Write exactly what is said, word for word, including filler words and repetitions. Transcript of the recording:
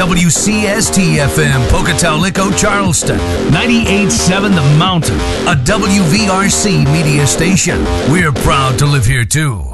W C S T F M, Pocatello, Charleston, ninety-eight point seven The Mountain, a W V R C media station. We're proud to live here too.